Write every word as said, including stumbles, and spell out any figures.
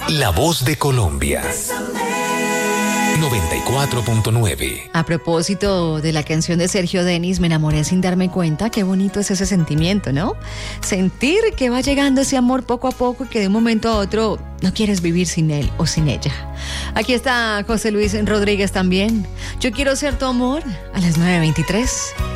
La voz de Colombia. noventa y cuatro punto nueve. A propósito de la canción de Sergio Denis, Me enamoré sin darme cuenta. Qué bonito es ese sentimiento, ¿no? Sentir que va llegando ese amor poco a poco y que de un momento a otro no quieres vivir sin él o sin ella. Aquí está José Luis Rodríguez también. Yo quiero ser tu amor, a las nueve veintitrés.